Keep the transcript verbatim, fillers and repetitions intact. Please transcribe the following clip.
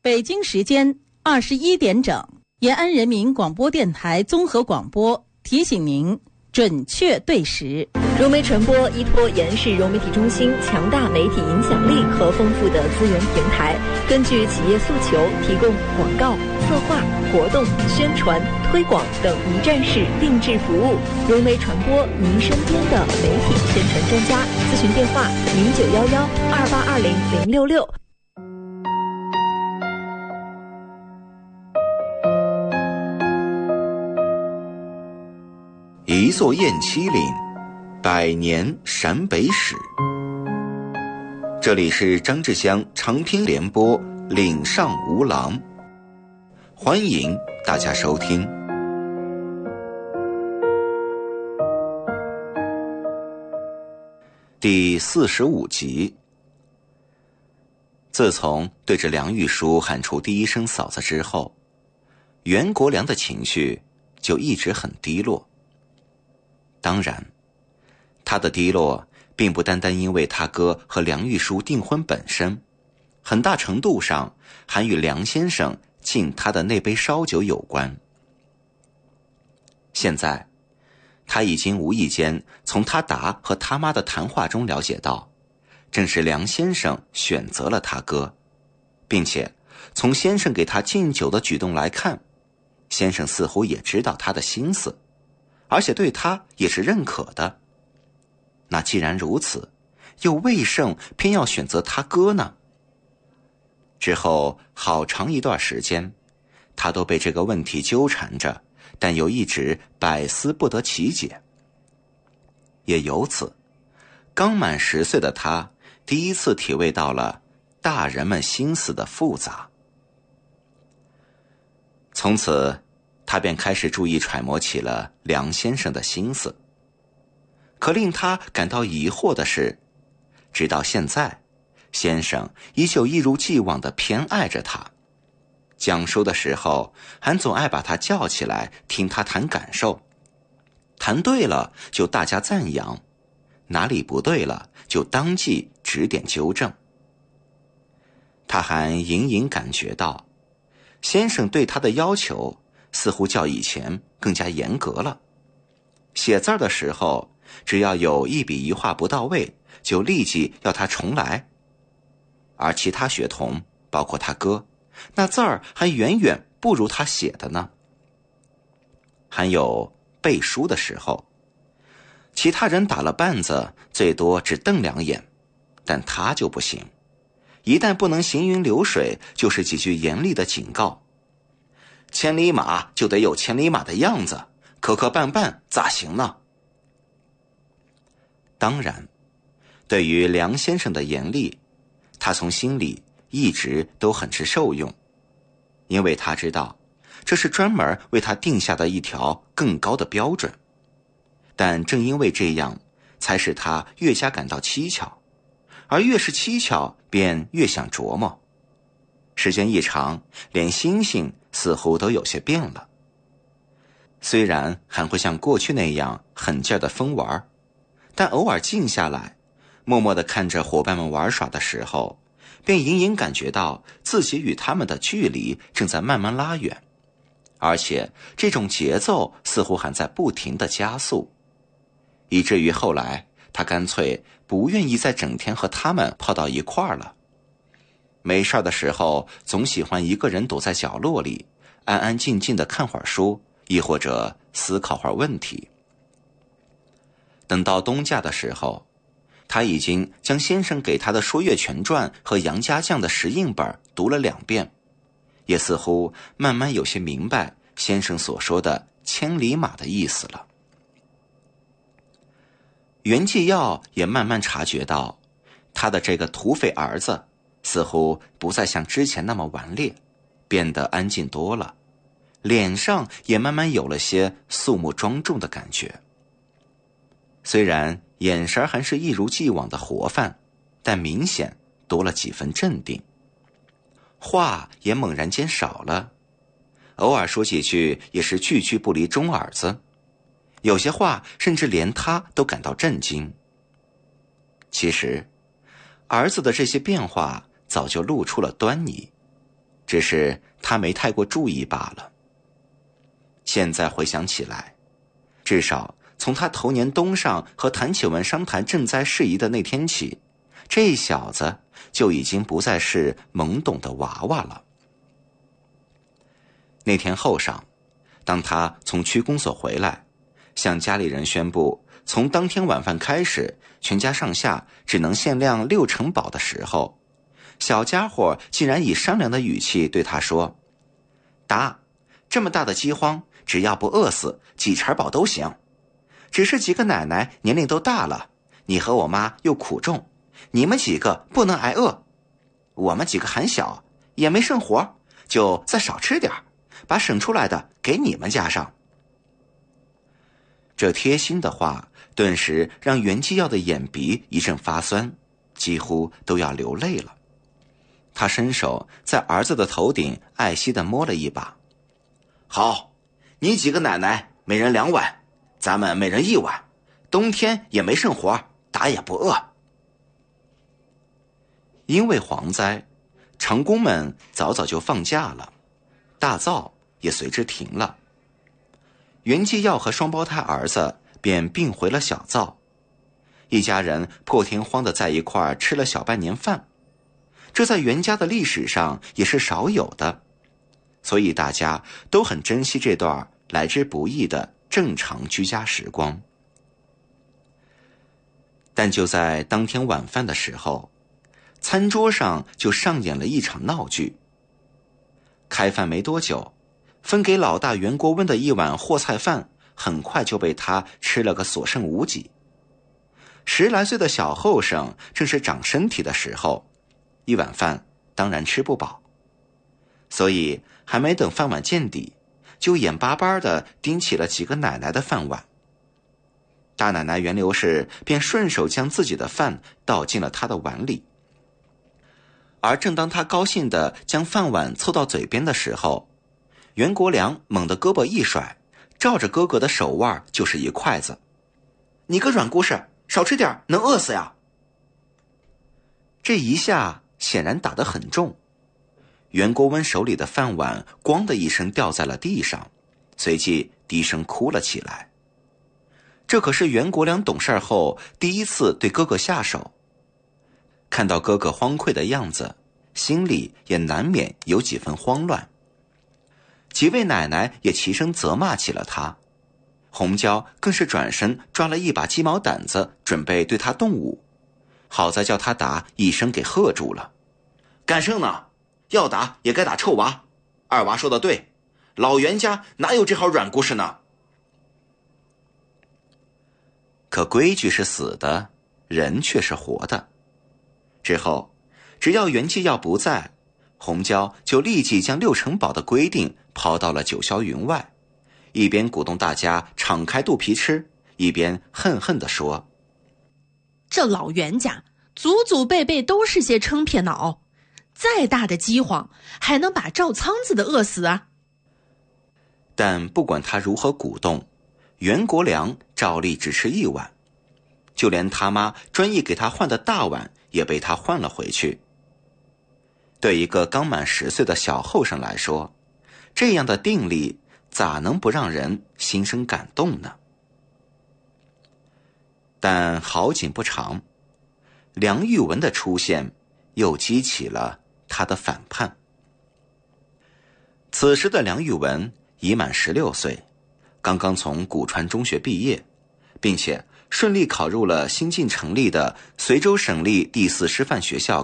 北京时间二十一点整，延安人民广播电台综合广播提醒您准确对时。 融媒传播依托延世融媒体中心强大媒体影响力和丰富的资源平台，根据企业诉求提供广告、策划、活动、宣传、推广等一站式定制服务。融媒传播，您身边的媒体宣传专家。咨询电话：零九幺幺二八二零零六六。 一座雁栖岭，百年陕北史。这里是张志香长篇联播《岭上无狼》，欢迎大家收听。第四十五集。自从对着梁玉书喊出第一声嫂子之后，袁国良的情绪就一直很低落。当然，他的低落并不单单因为他哥和梁玉书订婚本身，很大程度上还与梁先生敬他的那杯烧酒有关。现在，他已经无意间从他达和他妈的谈话中了解到，正是梁先生选择了他哥，并且从先生给他敬酒的举动来看，先生似乎也知道他的心思，而且对他也是认可的。那既然如此，又为甚偏要选择他哥呢？之后好长一段时间，他都被这个问题纠缠着，但又一直百思不得其解。也由此，刚满十岁的他第一次体味到了大人们心思的复杂。从此他便开始注意揣摩起了梁先生的心思。可令他感到疑惑的是，直到现在，先生依旧一如既往地偏爱着他。讲述的时候还总爱把他叫起来听他谈感受，谈对了就大家赞扬，哪里不对了就当即指点纠正。他还隐隐感觉到，先生对他的要求似乎较以前更加严格了。写字的时候，只要有一笔一画不到位，就立即要他重来。而其他学童，包括他哥，那字儿还远远不如他写的呢。还有背书的时候，其他人打了绊子，最多只瞪两眼，但他就不行，一旦不能行云流水，就是几句严厉的警告。千里马就得有千里马的样子，磕磕绊绊咋行呢？当然，对于梁先生的严厉，他从心里一直都很是受用，因为他知道这是专门为他定下的一条更高的标准。但正因为这样，才使他越加感到蹊跷，而越是蹊跷，便越想琢磨。时间一长，连心性似乎都有些变了。虽然还会像过去那样狠劲的疯玩，但偶尔静下来，默默地看着伙伴们玩耍的时候，便隐隐感觉到自己与他们的距离正在慢慢拉远，而且这种节奏似乎还在不停地加速，以至于后来他干脆不愿意再整天和他们泡到一块儿了。没事的时候，总喜欢一个人躲在角落里，安安静静地看会儿书，亦或者思考会儿问题。等到冬假的时候，他已经将先生给他的《说岳全传》和杨家将的石印本读了两遍，也似乎慢慢有些明白先生所说的千里马的意思了。袁继耀也慢慢察觉到，他的这个土匪儿子似乎不再像之前那么顽劣，变得安静多了，脸上也慢慢有了些肃穆庄重的感觉。虽然眼神还是一如既往的活泛，但明显多了几分镇定。话也猛然间少了，偶尔说几句也是句句不离中耳子，有些话甚至连他都感到震惊。其实儿子的这些变化早就露出了端倪， 只是他没太过注意罢了。现在回想起来，至少从他头年冬上和谭启文商谈赈灾事宜的那天起，这小子就已经不再是懵懂的娃娃了。那天后晌，当他从区公所回来，向家里人宣布从当天晚饭开始，全家上下只能限量六成饱的时候，小家伙竟然以商量的语气对他说：达，这么大的饥荒，只要不饿死，几成饱都行。只是几个奶奶年龄都大了，你和我妈又苦重，你们几个不能挨饿。我们几个还小，也没剩活，就再少吃点，把省出来的给你们加上。这贴心的话顿时让袁继耀的眼鼻一阵发酸，几乎都要流泪了。他伸手在儿子的头顶爱惜地摸了一把。好，你几个奶奶每人两碗，咱们每人一碗，冬天也没剩活，打也不饿。因为蝗灾，长工们早早就放假了，大灶也随之停了。袁继耀和双胞胎儿子便并回了小灶，一家人破天荒地在一块儿吃了小半年饭，这在袁家的历史上也是少有的，所以大家都很珍惜这段来之不易的正常居家时光。但就在当天晚饭的时候，餐桌上就上演了一场闹剧。开饭没多久，分给老大袁国温的一碗和菜饭很快就被他吃了个所剩无几。十来岁的小后生正是长身体的时候，一碗饭当然吃不饱，所以还没等饭碗见底，就眼巴巴地盯起了几个奶奶的饭碗。大奶奶袁刘氏便顺手将自己的饭倒进了他的碗里，而正当他高兴地将饭碗凑到嘴边的时候，袁国良猛地胳膊一甩，照着哥哥的手腕就是一筷子。你个软骨头，少吃点能饿死呀！这一下显然打得很重，袁国温手里的饭碗咣的一声掉在了地上，随即低声哭了起来。这可是袁国良懂事后第一次对哥哥下手，看到哥哥荒溃的样子，心里也难免有几分慌乱。几位奶奶也齐声责骂起了他，红椒更是转身抓了一把鸡毛掸子，准备对他动武。好在叫他打一声给喝住了。干生呢？要打也该打臭娃。二娃说的对，老袁家哪有这号软骨头呢？可规矩是死的，人却是活的。之后，只要袁继耀不在，红椒就立即将六成饱的规定抛到了九霄云外，一边鼓动大家敞开肚皮吃，一边恨恨地说： 这老袁家祖祖辈辈都是些撑撇脑，再大的饥荒还能把赵仓子的饿死啊！ 但不管他如何鼓动，袁国良照例只吃一碗，就连他妈专意给他换的大碗也被他换了回去。对一个刚满十岁的小后生来说，这样的定力咋能不让人心生感动呢？但好景不长，梁玉文的出现又激起了他的反叛。此时的梁玉文已满十六岁，刚刚从古川中学毕业，并且顺利考入了新近成立的随州省立第四师范学校